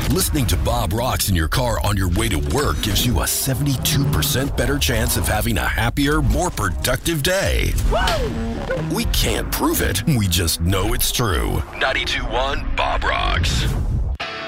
Listening to Bob Rocks in your car on your way to work gives you a 72% better chance of having a happier, more productive day. Woo! We can't prove it. We just know it's true. 92.1 Bob Rocks.